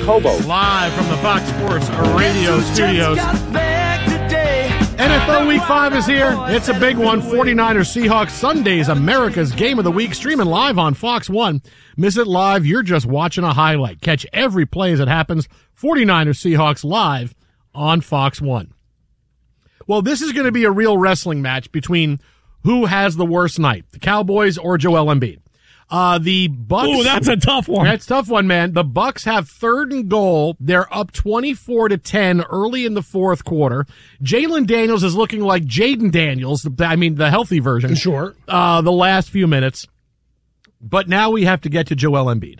Hobo. Live from the Fox Sports Radio studios. NFL Week 5 is here. It's a big one. 49ers Seahawks Sundays, America's Game of the Week, streaming live on Fox 1. Miss it live, you're just watching a highlight. Catch every play as it happens. 49ers Seahawks live on Fox 1. Well, this is going to be a real wrestling match between who has the worst night, the Cowboys or Joel Embiid. The Bucks. Ooh, that's a tough one. That's a tough one, man. The Bucks have 3rd and goal. They're up 24-10 early in the fourth quarter. Jalen Daniels is looking like Jaden Daniels. I mean, the healthy version. Sure. The last few minutes. But now we have to get to Joel Embiid.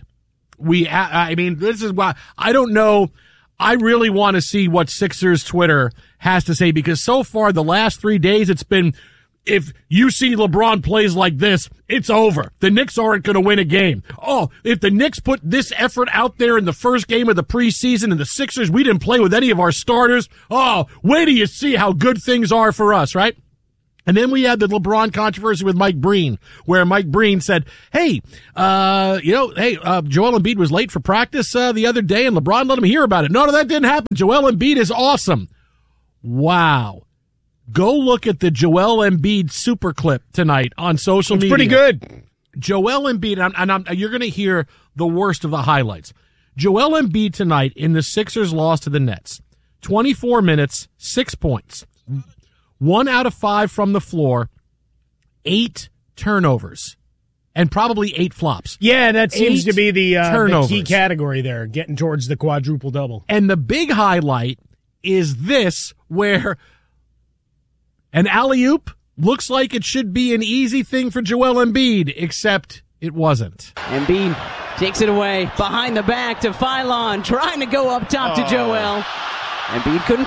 I mean, this is why I don't know. I really want to see what Sixers Twitter has to say, because so far the last 3 days it's been, if you see LeBron plays like this, it's over. The Knicks aren't going to win a game. Oh, if the Knicks put this effort out there in the first game of the preseason and the Sixers, we didn't play with any of our starters. Oh, wait till you see how good things are for us, right? And then we had the LeBron controversy with Mike Breen, where Mike Breen said, hey, Joel Embiid was late for practice the other day and LeBron let him hear about it. No, that didn't happen. Joel Embiid is awesome. Wow. Go look at the Joel Embiid super clip tonight on social media. It's pretty good. Joel Embiid, you're going to hear the worst of the highlights. Joel Embiid tonight in the Sixers loss to the Nets. 24 minutes, 6 points. 1 out of 5 from the floor, 8 turnovers, and probably 8 flops. Yeah, that seems to be the key category there, getting towards the quadruple-double. And the big highlight is this, where an alley-oop looks like it should be an easy thing for Joel Embiid, except it wasn't. Embiid takes it away, behind the back to Phylon, trying to go up top to Joel. Embiid couldn't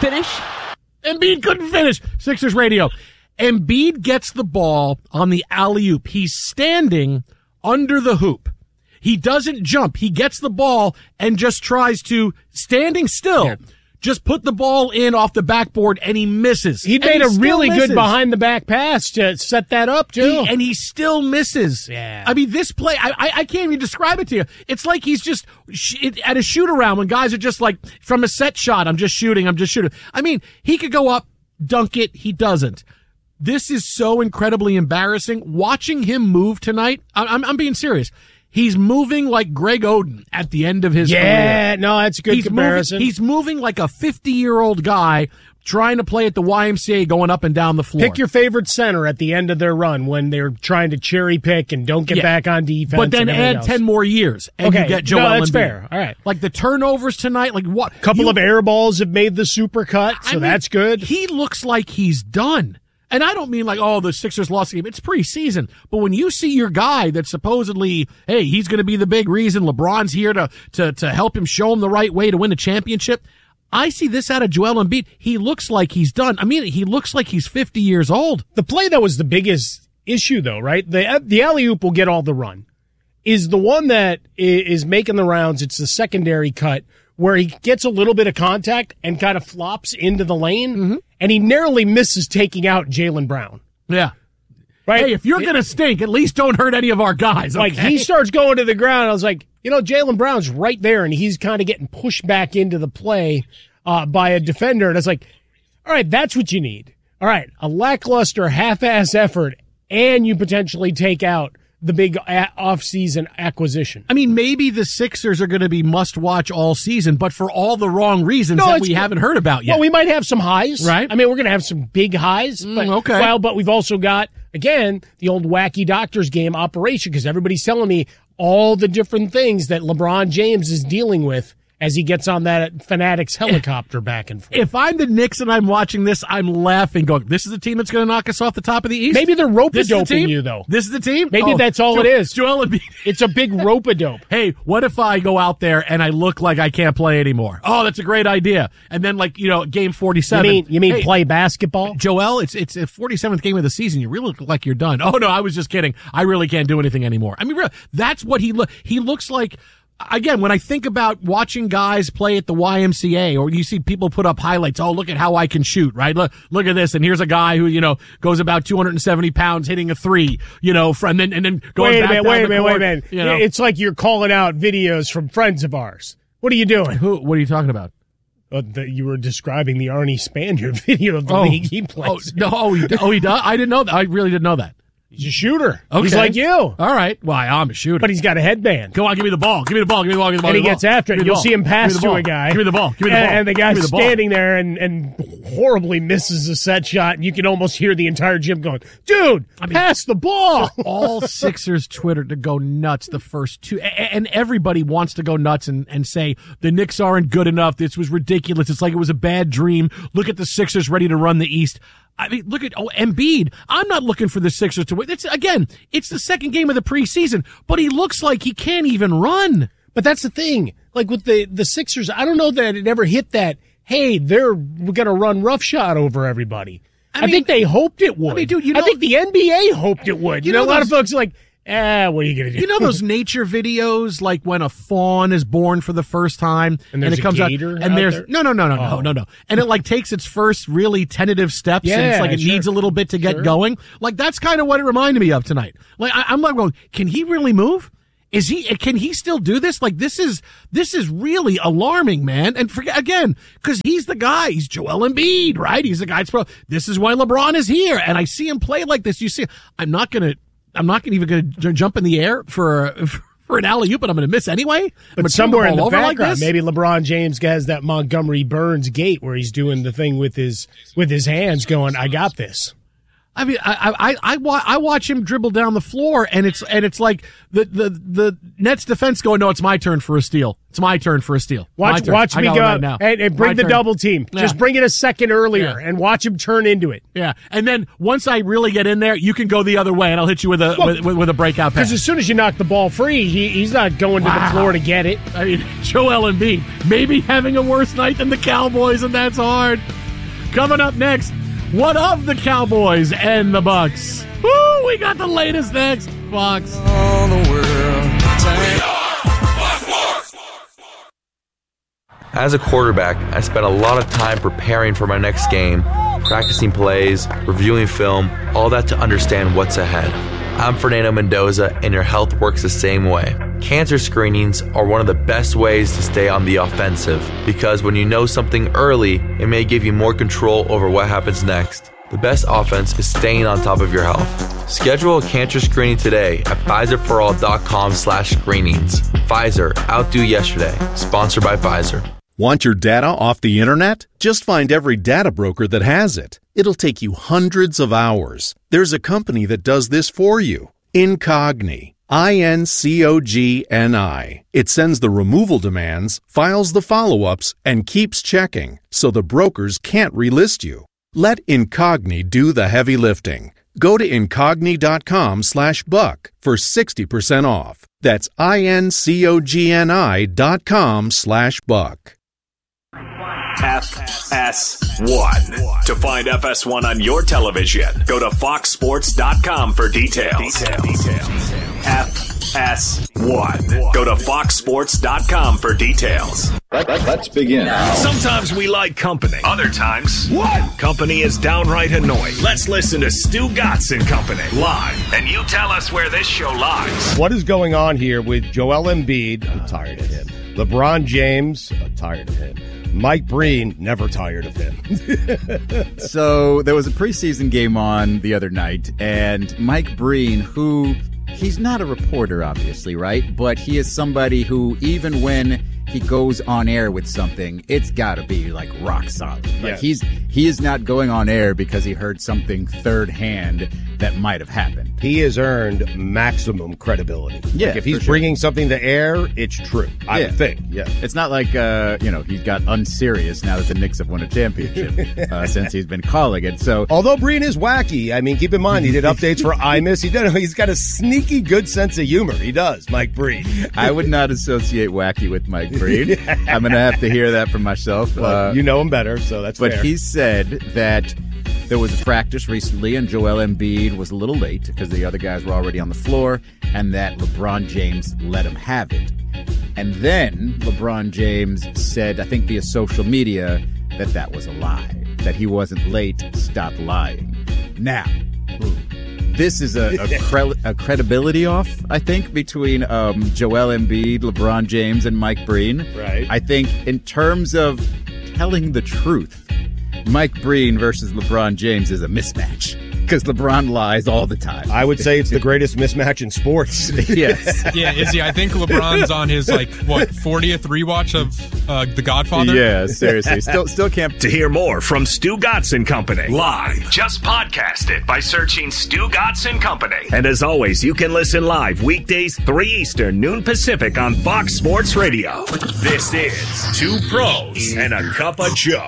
finish. Sixers Radio. Embiid gets the ball on the alley-oop. He's standing under the hoop. He doesn't jump. He gets the ball and just tries to, standing still, just put the ball in off the backboard, and he misses. He made a really good behind-the-back pass to set that up, too. And he still misses. Yeah. I mean, this play, I can't even describe it to you. It's like he's just at a shoot-around when guys are just like, from a set shot, I'm just shooting. I mean, he could go up, dunk it. He doesn't. This is so incredibly embarrassing. Watching him move tonight, I'm being serious. He's moving like Greg Oden at the end of his career. Yeah, no, that's a good comparison. He's moving like a 50-year-old guy trying to play at the YMCA going up and down the floor. Pick your favorite center at the end of their run when they're trying to cherry pick and don't get back on defense. But then add 10 more years and you get Joel Embiid. That's fair. All right. Like the turnovers tonight, like what? A couple of air balls have made the super cut, so that's good. He looks like he's done. And I don't mean like, the Sixers lost the game. It's preseason. But when you see your guy that supposedly, hey, he's going to be the big reason, LeBron's here to help him show him the right way to win a championship, I see this out of Joel Embiid. He looks like he's done. I mean, he looks like he's 50 years old. The play that was the biggest issue, though, right? The alley-oop will get all the run. Is the one that is making the rounds, it's the secondary cut, where he gets a little bit of contact and kind of flops into the lane, and he narrowly misses taking out Jaylen Brown. Yeah. Right? Hey, if you're going to stink, at least don't hurt any of our guys. Okay? Like, he starts going to the ground. I was like, Jaylen Brown's right there, and he's kind of getting pushed back into the play by a defender. And I was like, all right, that's what you need. All right, a lackluster half-ass effort, and you potentially take out the big off-season acquisition. I mean, maybe the Sixers are going to be must-watch all season, but for all the wrong reasons that we haven't heard about yet. Well, we might have some highs. Right. I mean, we're going to have some big highs. But, okay. Well, but we've also got, again, the old wacky doctor's game operation, because everybody's telling me all the different things that LeBron James is dealing with as he gets on that Fanatics helicopter back and forth. If I'm the Knicks and I'm watching this, I'm laughing, going, this is the team that's going to knock us off the top of the East? Maybe they're rope-a-doping you, though. This is the team? Maybe that's all it is. Joel Embiid. It's a big rope-a-dope. Hey, what if I go out there and I look like I can't play anymore? Oh, that's a great idea. And then, game 47. You mean play basketball? Joel, it's a 47th game of the season. You really look like you're done. Oh, no, I was just kidding. I really can't do anything anymore. I mean, really, that's what he looks like. Again, when I think about watching guys play at the YMCA, or you see people put up highlights, look at how I can shoot, right? Look at this, and here's a guy who, goes about 270 pounds hitting a three, and then going back down the court. Wait a minute. It's like you're calling out videos from friends of ours. What are you doing? What are you talking about? You were describing the Arnie Spanier video of the league he plays. He does? I didn't know that. I really didn't know that. He's a shooter. Okay. He's like you. All right. Well, I'm a shooter. But he's got a headband. Come on, give me the ball. Give me the ball. Give me the ball. Give me the ball. And he gets after it. You'll see him pass to a guy. Give me the ball. Give me the ball. And the guy's standing there and horribly misses a set shot, and you can almost hear the entire gym going, dude, pass the ball. All Sixers Twitter to go nuts the first two. And everybody wants to go nuts and say the Knicks aren't good enough. This was ridiculous. It's like it was a bad dream. Look at the Sixers ready to run the East. I mean, look at Embiid. I'm not looking for the Sixers to win. It's the second game of the preseason, but he looks like he can't even run. But that's the thing. Like with the Sixers, I don't know that it ever hit that, hey, we're going to run roughshod over everybody. I think they hoped it would. I mean, dude, I think the NBA hoped it would. You know, a lot of folks are like, what are you going to do? You know those nature videos, like when a fawn is born for the first time, and it comes out, and there's no, and it like takes its first really tentative steps, and it's like it needs a little bit to get going. Like that's kind of what it reminded me of tonight. Like I'm like, well, can he really move? Can he still do this? Like this is really alarming, man. And forget again, because he's the guy. He's Joel Embiid, right? He's the guy. This is why LeBron is here, and I see him play like this. You see, I'm not even going to jump in the air for an alley-oop, but I'm going to miss anyway. But somewhere in the background, maybe LeBron James has that Montgomery Burns gait where he's doing the thing with his hands going, I got this. I mean, I watch him dribble down the floor, and it's like the Nets defense going, no, it's my turn for a steal. It's my turn for a steal. Watch me go out and bring the double team. Yeah. Just bring it a second earlier and watch him turn into it. Yeah, and then once I really get in there, you can go the other way, and I'll hit you with a breakout pass. Because as soon as you knock the ball free, he's not going to the floor to get it. I mean, Joel Embiid maybe having a worse night than the Cowboys, and that's hard. Coming up next, what of the Cowboys and the Bucks? Woo, we got the latest next, Fox. All the world. As a quarterback, I spent a lot of time preparing for my next game, practicing plays, reviewing film, all that to understand what's ahead. I'm Fernando Mendoza, and your health works the same way. Cancer screenings are one of the best ways to stay on the offensive, because when you know something early, it may give you more control over what happens next. The best offense is staying on top of your health. Schedule a cancer screening today at PfizerForAll.com/screenings. Pfizer, outdo yesterday. Sponsored by Pfizer. Want your data off the internet? Just find every data broker that has it. It'll take you hundreds of hours. There's a company that does this for you. Incogni. INCOGNI. It sends the removal demands, files the follow-ups, and keeps checking, so the brokers can't relist you. Let Incogni do the heavy lifting. Go to incogni.com/buck for 60% off. That's INCOGNI.com/buck. FS1. To find FS1 on your television, go to foxsports.com for details. FS1. Go to foxsports.com for details. Let's begin. Sometimes we like company. Other times, company is downright annoying. Let's listen to Stu Gatz and Company live, and you tell us where this show lies. What is going on here with Joel Embiid? I'm tired of him. LeBron James, I'm tired of him. Mike Breen, never tired of him. So there was a preseason game on the other night, and Mike Breen, who he's not a reporter, obviously, right? But he is somebody who, even when he goes on air with something, it's got to be like rock solid. Like he is not going on air because he heard something third hand that might have happened. He has earned maximum credibility. Yeah, like if he's bringing something to air, it's true. I think. Yeah, it's not like he's got unserious now that the Knicks have won a championship since he's been calling it. So although Breen is wacky, I mean, keep in mind he did updates for Imus. He's got a sneaky good sense of humor. He does, Mike Breen. I would not associate wacky with Mike Breen. I'm going to have to hear that from myself. Well, you know him better, so that's fair. But he said that there was a practice recently, and Joel Embiid was a little late because the other guys were already on the floor, and that LeBron James let him have it. And then LeBron James said, I think via social media, that was a lie, that he wasn't late, stop lying. Now, this is a credibility off, I think, between Joel Embiid, LeBron James, and Mike Breen. Right. I think in terms of telling the truth, Mike Breen versus LeBron James is a mismatch because LeBron lies all the time. I would say it's the greatest mismatch in sports. Yes. Yeah, Izzy, I think LeBron's on his 40th rewatch of The Godfather. Yeah, seriously. Still can't. To hear more from Stu Gatz and Company live, just podcast it by searching Stu Gatz and Company. And as always, you can listen live weekdays 3 Eastern, noon Pacific on Fox Sports Radio. This is Two Pros and a Cup of Joe.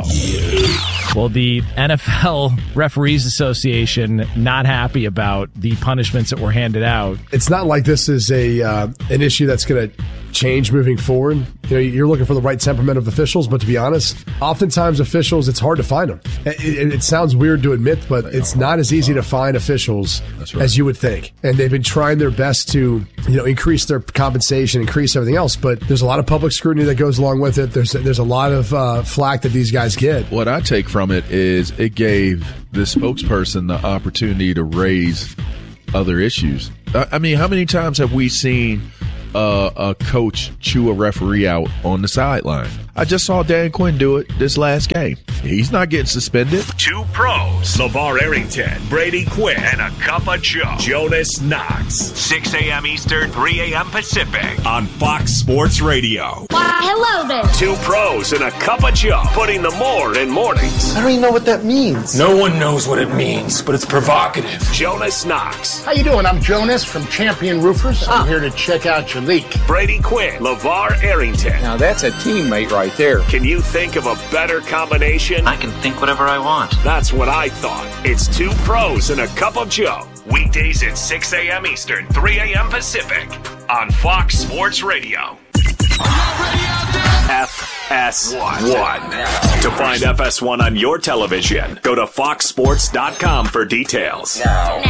Well, the NFL Referees Association not happy about the punishments that were handed out. It's not like this is an issue that's going to change moving forward. You're looking for the right temperament of officials, but to be honest, oftentimes officials, it's hard to find them. It sounds weird to admit, but it's not as easy to find officials as you would think. And they've been trying their best to, increase their compensation, increase everything else. But there's a lot of public scrutiny that goes along with it. There's a lot of flack that these guys get. What I take from it is it gave the spokesperson the opportunity to raise other issues. I mean, how many times have we seen a coach chew a referee out on the sideline? I just saw Dan Quinn do it this last game. He's not getting suspended. Two Pros, LeVar Arrington, Brady Quinn, and a Cup of Joe, Jonas Knox. 6 a.m. Eastern, 3 a.m. Pacific on Fox Sports Radio. Why, hello there. Two Pros and a Cup of Joe, putting the more in mornings. I don't even know what that means. No one knows what it means, but it's provocative. Jonas Knox. How you doing? I'm Jonas from Champion Roofers. I'm here to check out your leak. Brady Quinn, LeVar Arrington. Now that's a teammate right there. Can you think of a better combination? I can think whatever I want. That's what I thought. It's Two Pros and a Cup of Joe. Weekdays at 6 a.m. Eastern, 3 a.m. Pacific on Fox Sports Radio. FS1. To find FS1 on your television, go to foxsports.com for details.